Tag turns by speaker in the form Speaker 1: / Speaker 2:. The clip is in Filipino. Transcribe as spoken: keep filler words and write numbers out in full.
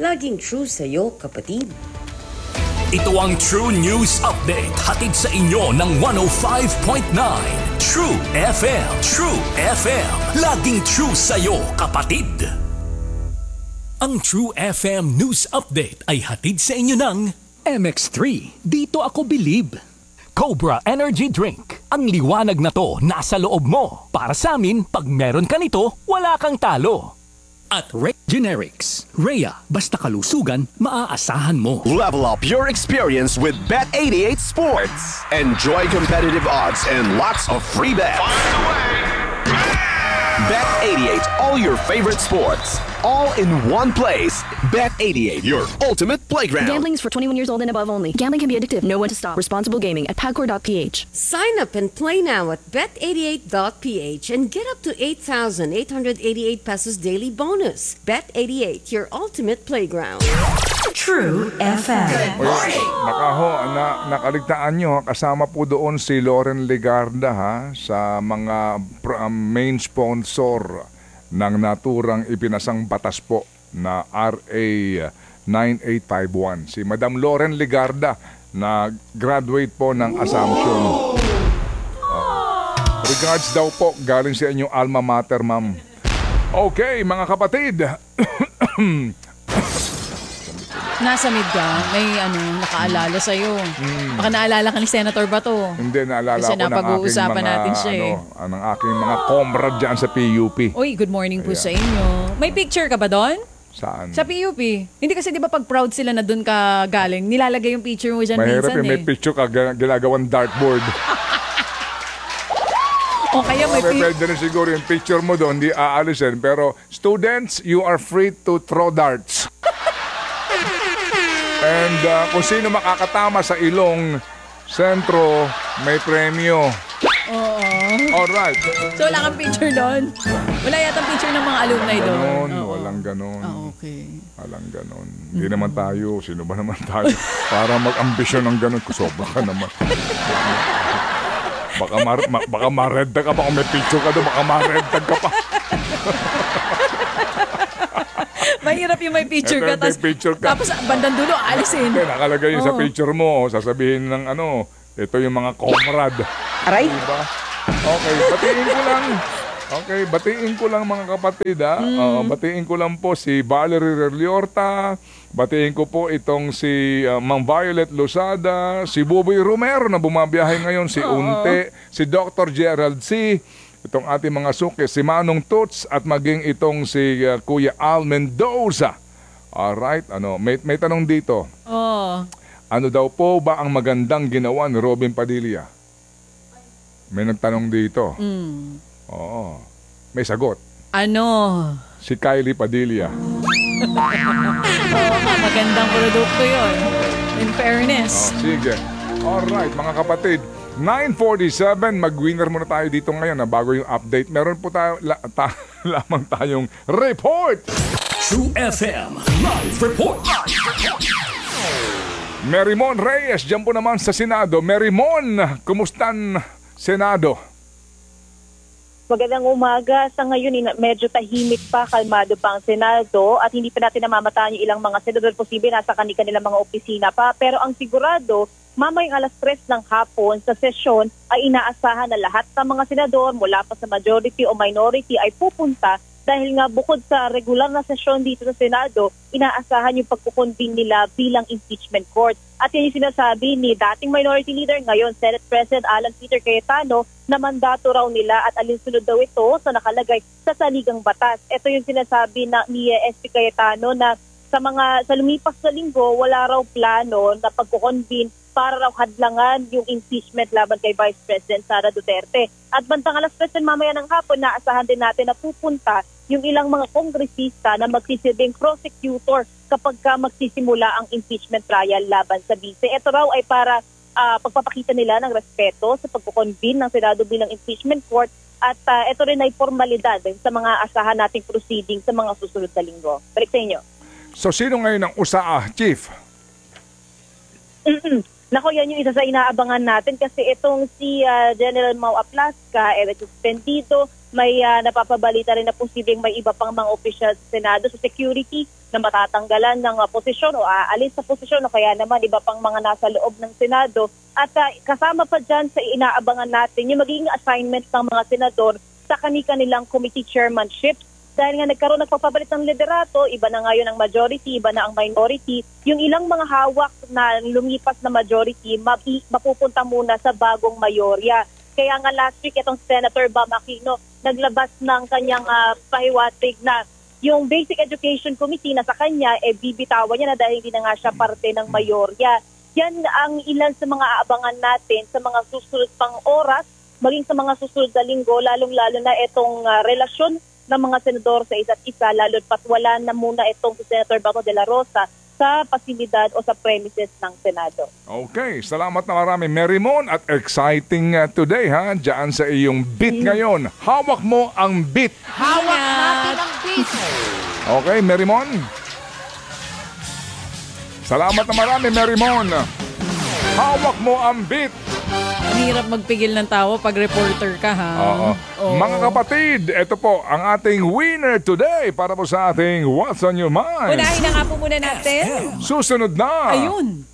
Speaker 1: Laging true sa'yo, kapatid.
Speaker 2: Ito ang True News Update, hatid sa inyo ng one oh five point nine True F M. True F M, laging true sa'yo, kapatid. Ang True F M News Update ay hatid sa inyo ng M X three. Dito ako believe. Cobra Energy Drink. Ang liwanag na to nasa loob mo. Para sa amin, pag meron ka nito, wala kang talo. At Ray Generics. Rhea, basta kalusugan, maaasahan mo.
Speaker 3: Level up your experience with Bet eighty-eight Sports. Enjoy competitive odds and lots of free bets. Bet eighty-eight, all your favorite sports, all in one place. Bet eighty-eight, your ultimate playground.
Speaker 4: Gambling is for twenty-one years old and above only. Gambling can be addictive. Know when to stop. Responsible gaming at pagcor dot p h.
Speaker 1: Sign up and play now at bet eighty-eight dot p h and get up to eight thousand eight hundred eighty-eight pesos daily bonus. Bet eighty-eight, your ultimate playground.
Speaker 5: True F M.
Speaker 6: Baka ho, na, nakaligtaan nyo, kasama po doon si Loren Legarda ha, sa mga um, main sponsor ng naturang ipinasang batas po na R A nine eight five one. Si Madam Loren Legarda na graduate po ng Assumption. Uh, regards daw po, galing sa inyong alma mater, ma'am. Okay, mga kapatid.
Speaker 7: Nasa mid ka, may ano, nakaalala sa'yo. Hmm. Baka naalala ka ni Senator Bato.
Speaker 6: Hindi, naalala
Speaker 7: kasi
Speaker 6: ko ng
Speaker 7: napag-uusapan
Speaker 6: aking mga,
Speaker 7: natin siya
Speaker 6: ano,
Speaker 7: eh.
Speaker 6: ng aking mga comrade dyan sa P U P.
Speaker 7: Uy, good morning po
Speaker 6: Ayan.
Speaker 7: sa inyo. May picture ka ba doon?
Speaker 6: Saan?
Speaker 7: Sa P U P. Hindi kasi di ba pag proud sila na doon ka galing, nilalagay yung picture mo dyan
Speaker 6: mahirap
Speaker 7: minsan
Speaker 6: eh. May
Speaker 7: eh.
Speaker 6: picture ka, ginagawang dartboard.
Speaker 7: O kaya may
Speaker 6: Pwede
Speaker 7: picture.
Speaker 6: rin siguro yung picture mo doon, di aalisin. Pero students, you are free to throw darts. And uh, kung sino makakatama sa ilong sentro, may premyo.
Speaker 7: Oo.
Speaker 6: Alright.
Speaker 7: So wala kang picture doon? Wala yatang picture ng mga alumni doon?
Speaker 6: Ganon,
Speaker 7: Oo.
Speaker 6: walang ganon.
Speaker 7: Ah, okay.
Speaker 6: Walang ganon. Hindi naman tayo, sino ba naman tayo? Para mag-ambisyon ng ganon, kusoba ka naman. Baka, mar- ma- baka maredtag ka pa kung may picture ka doon, baka maredtag ka pa.
Speaker 7: Mahirap yung may picture
Speaker 6: Ito
Speaker 7: ka,
Speaker 6: yung may
Speaker 7: tas,
Speaker 6: picture ka.
Speaker 7: tapos bandang dulo, alisin.
Speaker 6: Hindi, nakalagay yun sa
Speaker 7: Oo.
Speaker 6: picture mo, sasabihin ng ano, ito yung mga comrade.
Speaker 1: Aray!
Speaker 6: Diba? Okay, batiin ko lang. Okay, batiin ko lang mga kapatid ha.
Speaker 7: Mm.
Speaker 6: Uh, batiin ko lang po si Valerie Reliorta. Batiin ko po itong si uh, Mang Violet Losada, si Buboy Romero na bumabiyahe ngayon, si
Speaker 7: Oo.
Speaker 6: Unte, si Doctor Gerald C., itong ating mga suki, si Manong Toots, at maging itong si uh, Kuya Al Mendoza. Alright, ano, may, may tanong dito.
Speaker 7: Oh.
Speaker 6: Ano daw po ba ang magandang ginawa ni Robin Padilla? May nagtanong dito.
Speaker 7: Mm.
Speaker 6: Oo. May sagot.
Speaker 7: Ano?
Speaker 6: Si Kylie Padilla.
Speaker 7: Oo nga, magandang produkto yun. In fairness.
Speaker 6: Oh, sige. Alright, mga kapatid. nine forty-seven, mag-winner muna tayo dito ngayon na bago yung update. Meron po tayo la, ta, lamang tayong report.
Speaker 2: True F M Live Report.
Speaker 6: Merimon Reyes, dyan po naman sa Senado. Merimon, kumustan Senado?
Speaker 8: Magandang umaga. Sa ngayon, medyo tahimik pa, kalmado pa ang Senado at hindi pa natin namamataan yung ilang mga senador. Posible nasa kanilang mga opisina pa. Pero ang sigurado, mamayang alas tres ng hapon sa sesyon ay inaasahan na lahat ng mga senador mula pa sa majority o minority ay pupunta dahil nga bukod sa regular na sesyon dito sa Senado, inaasahan yung pagkukonvene nila bilang impeachment court. At yan yung sinasabi ni dating minority leader, ngayon Senate President Alan Peter Cayetano, na mandato raw nila at alinsunod daw ito sa nakalagay sa saligang batas. Ito yung sinasabi na ni S P Cayetano na sa mga sa lumipas na linggo, wala raw plano na pagkukonvene para raw hadlangan yung impeachment laban kay Vice President Sara Duterte. At bantang alas tres mamaya ng hapon, naasahan din natin na pupunta yung ilang mga kongresista na magsisilbing prosecutor kapag ka magsisimula ang impeachment trial laban sa vice. Ito raw ay para uh, pagpapakita nila ng respeto sa pagkukonvene ng Senado bilang impeachment court at uh, ito rin ay formalidad sa mga asahan nating proceeding sa mga susunod na linggo. Balik sa inyo.
Speaker 6: So sino ngayon ang U S A A, Chief?
Speaker 8: Mm-mm. Nako, yan yung isa sa inaabangan natin kasi itong si uh, General Mau Aplasca, eh, suspendido may uh, napapabalita rin na posibleng may iba pang mga opisyal sa Senado sa security na matatanggalan ng uh, posisyon o aalis sa posisyon o kaya naman iba pang mga nasa loob ng Senado. At uh, kasama pa dyan sa inaabangan natin yung magiging assignment ng mga senador sa kani-kanilang committee chairmanship. Dahil nga nagkaroon nagpapabalit ng liderato, iba na ngayon ang majority, iba na ang minority. Yung ilang mga hawak na lumipas na majority, mapupunta muna sa bagong mayorya. Kaya nga last week, itong Senator Bam Aquino naglabas ng kanyang uh, pahiwatig na yung Basic Education Committee na sa kanya, eh, bibitawan niya na dahil hindi na nga siya parte ng mayorya. Yan ang ilan sa mga aabangan natin sa mga susunod pang oras, maging sa mga susunod na linggo, lalong-lalo na itong uh, relasyon ng mga senador sa isa't isa, lalo pat wala na muna itong si Senator Bato de la Rosa sa pasilidad o sa premises ng Senado.
Speaker 6: Okay, salamat na marami Merimon at exciting uh, today ha, dyan sa iyong beat mm. ngayon. Hawak mo ang beat.
Speaker 7: Hawak natin ang beat.
Speaker 6: Okay, Merimon. Salamat na marami Merimon. Hawak mo ang beat.
Speaker 7: Ang hirap magpigil ng tawa pag reporter ka, ha?
Speaker 6: Oo.
Speaker 7: Oo.
Speaker 6: Mga kapatid, ito po ang ating winner today para po sa ating What's on Your Mind.
Speaker 7: Unahin na nga po muna natin.
Speaker 6: Susunod na.
Speaker 7: Ayun.